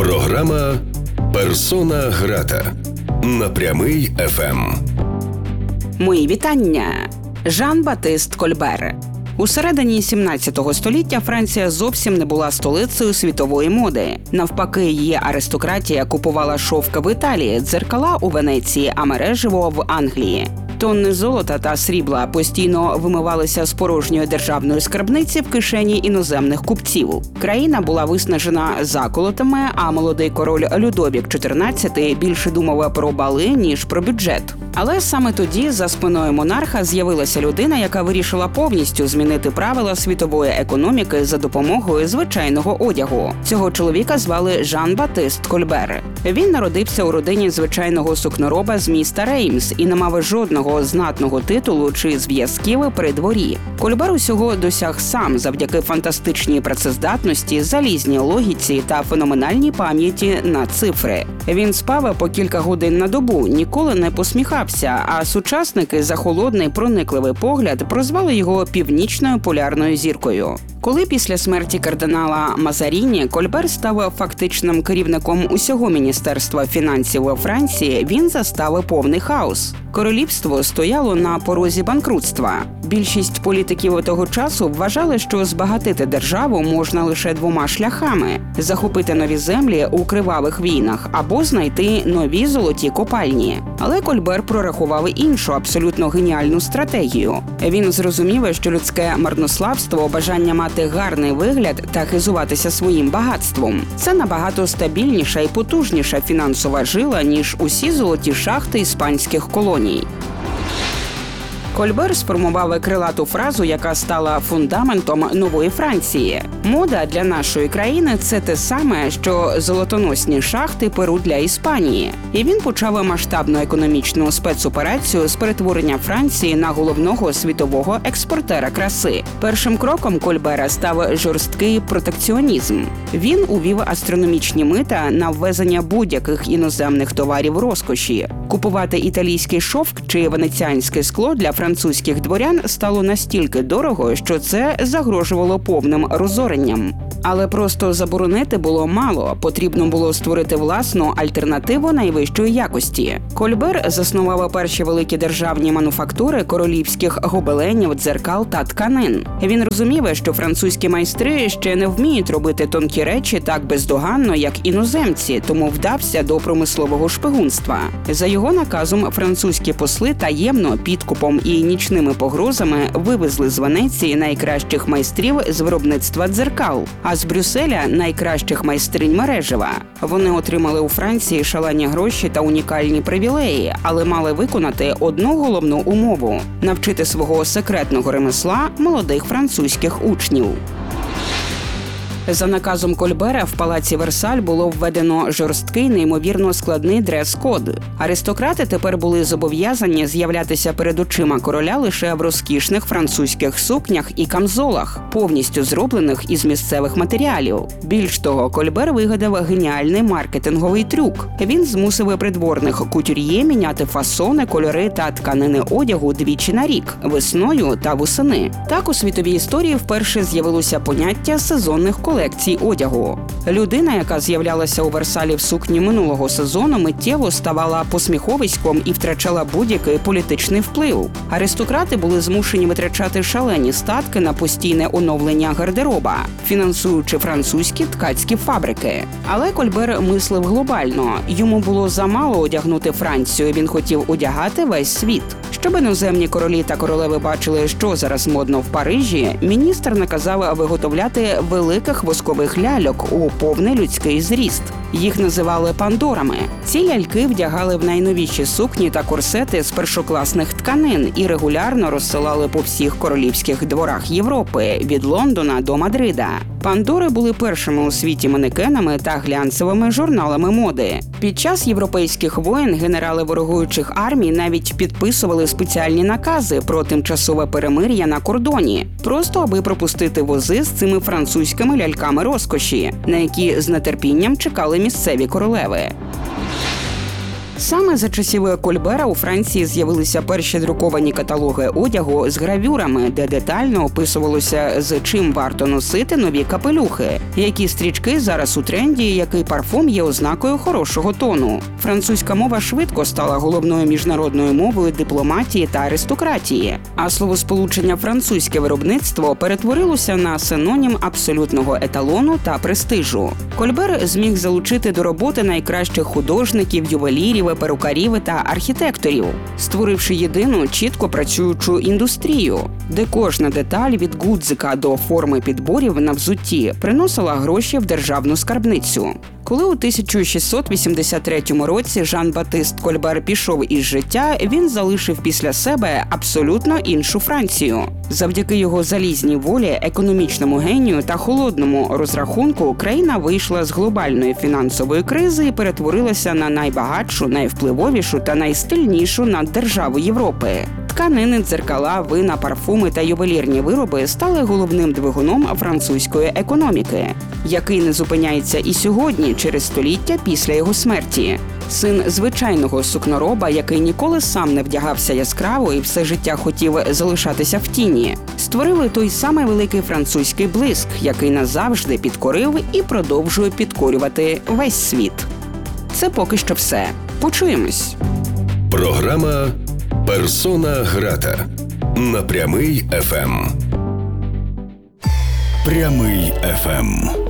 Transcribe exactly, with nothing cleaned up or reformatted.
Програма «Персона грата» на Прямий еф ем. Мої вітання. Жан-Батист Кольбер. У середині сімнадцятого століття Франція зовсім не була столицею світової моди. Навпаки, її аристократія купувала шовк в Італії, дзеркала у Венеції, а мереживо в Англії. Тонни золота та срібла постійно вимивалися з порожньої державної скарбниці в кишені іноземних купців. Країна була виснажена заколотами, а молодий король Людовік чотирнадцятий більше думав про бали, ніж про бюджет. Але саме тоді за спиною монарха з'явилася людина, яка вирішила повністю змінити правила світової економіки за допомогою звичайного одягу. Цього чоловіка звали Жан-Батист Кольбер. Він народився у родині звичайного сукнороба з міста Реймс і не мав жодного знатного титулу чи зв'язків при дворі. Кольбер усього досяг сам завдяки фантастичній працездатності, залізній логіці та феноменальній пам'яті на цифри. Він спав по кілька годин на добу, ніколи не посміхався, а сучасники за холодний проникливий погляд прозвали його північною полярною зіркою. Коли після смерті кардинала Мазаріні Кольбер став фактичним керівником усього Міністерства фінансів у Франції, він застав повний хаос. Королівство стояло на порозі банкрутства. Більшість політиків того часу вважали, що збагатити державу можна лише двома шляхами – захопити нові землі у кривавих війнах або знайти нові золоті копальні. Але Кольбер прорахував іншу, абсолютно геніальну стратегію. Він зрозумів, що людське марнославство, бажання мати гарний вигляд та хизуватися своїм багатством – це набагато стабільніша і потужніша фінансова жила, ніж усі золоті шахти іспанських колоній. Кольбер сформував крилату фразу, яка стала фундаментом нової Франції. Мода для нашої країни – це те саме, що золотоносні шахти Перу для Іспанії. І він почав масштабну економічну спецоперацію з перетворення Франції на головного світового експортера краси. Першим кроком Кольбера став жорсткий протекціонізм. Він увів астрономічні мита на ввезення будь-яких іноземних товарів розкоші. Купувати італійський шовк чи венеціанське скло для французьких дворян стало настільки дорого, що це загрожувало повним розоренням. Але просто заборонити було мало, потрібно було створити власну альтернативу найвищої якості. Кольбер заснував перші великі державні мануфактури королівських гобеленів, дзеркал та тканин. Він розумів, що французькі майстри ще не вміють робити тонкі речі так бездоганно, як іноземці, тому вдався до промислового шпигунства. За його наказом французькі посли таємно, підкупом і нічними погрозами вивезли з Венеції найкращих майстрів з виробництва дзеркал, а з Брюсселя – найкращих майстринь мережева. Вони отримали у Франції шалені гроші та унікальні привілеї, але мали виконати одну головну умову – навчити свого секретного ремесла молодих французьких учнів. За наказом Кольбера в палаці Версаль було введено жорсткий, неймовірно складний дрес-код. Аристократи тепер були зобов'язані з'являтися перед очима короля лише в розкішних французьких сукнях і камзолах, повністю зроблених із місцевих матеріалів. Більш того, Кольбер вигадав геніальний маркетинговий трюк. Він змусив придворних кутюр'є міняти фасони, кольори та тканини одягу двічі на рік – весною та восени. Так у світовій історії вперше з'явилося поняття сезонних колекцій. колекцій одягу. Людина, яка з'являлася у Версалі в сукні минулого сезону, миттєво ставала посміховиськом і втрачала будь-який політичний вплив. Аристократи були змушені витрачати шалені статки на постійне оновлення гардероба, фінансуючи французькі ткацькі фабрики. Але Кольбер мислив глобально. Йому було замало одягнути Францію, він хотів одягати весь світ. Щоб іноземні королі та королеви бачили, що зараз модно в Парижі, міністр наказав виготовляти великих воскових ляльок у повний людський зріст. Їх називали пандорами. Ці ляльки вдягали в найновіші сукні та корсети з першокласних тканин і регулярно розсилали по всіх королівських дворах Європи – від Лондона до Мадрида. Пандори були першими у світі манекенами та глянцевими журналами моди. Під час європейських воєн генерали ворогуючих армій навіть підписували спеціальні накази про тимчасове перемир'я на кордоні, просто аби пропустити вози з цими французькими ляльками розкоші, на які з нетерпінням чекали місцеві королеви. Саме за часів Кольбера у Франції з'явилися перші друковані каталоги одягу з гравюрами, де детально описувалося, з чим варто носити нові капелюхи, які стрічки зараз у тренді, який парфум є ознакою хорошого тону. Французька мова швидко стала головною міжнародною мовою дипломатії та аристократії, а словосполучення «французьке виробництво» перетворилося на синонім абсолютного еталону та престижу. Кольбер зміг залучити до роботи найкращих художників, ювелірів, перукарів та архітекторів, створивши єдину чітко працюючу індустрію, де кожна деталь від гудзика до форми підборів на взутті приносила гроші в державну скарбницю. Коли у тисяча шістсот вісімдесят третьому році Жан-Батист Кольбер пішов із життя, він залишив після себе абсолютно іншу Францію. Завдяки його залізній волі, економічному генію та холодному розрахунку країна вийшла з глобальної фінансової кризи і перетворилася на найбагатшу, найвпливовішу та найстильнішу наддержаву Європи. Тканини, дзеркала, вина, парфуми та ювелірні вироби стали головним двигуном французької економіки, який не зупиняється і сьогодні, через століття після його смерті. Син звичайного сукнороба, який ніколи сам не вдягався яскраво і все життя хотів залишатися в тіні, створили той самий великий французький блиск, який назавжди підкорив і продовжує підкорювати весь світ. Це поки що все. Почуємось. Програма «Персона Грата» на Прямий еф ем. Прямий еф ем.